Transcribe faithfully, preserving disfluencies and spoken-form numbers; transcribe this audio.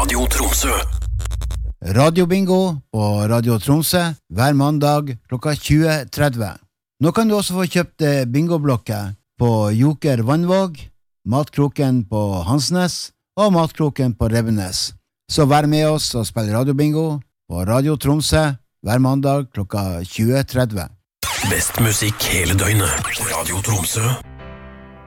Radio Tromsø. Radiobingo på Radio Tromsø hver mandag klokka tjue tretti. Nå kan du også få kjøpt bingoblokker på Joker Vannvåg, Matkroken på Hansnes og Matkroken på Revenes. Så vær med oss og spill radiobingo på Radio Tromsø hver mandag klokka tjue tretti. Best musikk hele døgnet. Radio Tromsø.